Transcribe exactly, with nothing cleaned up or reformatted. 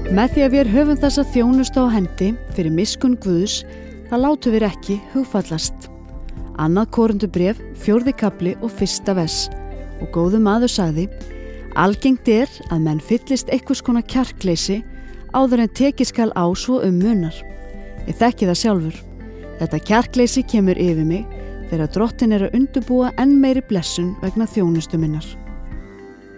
Með því að við höfum þessa þjónustu á hendi fyrir miskunn Guðs, það látum við ekki hugfallast. Annað Korinthubréf, fjórði kafli og fyrsta vers. Og góður maður sagði: algengt er að menn fyllist einhvers konar kjarkleysi áður en tekið skal á svo um munar. Ég þekki það sjálfur. Þetta kjarkleysi kemur yfir mig þegar drottin er að undirbúa enn meiri blessun vegna þjónustu minnar.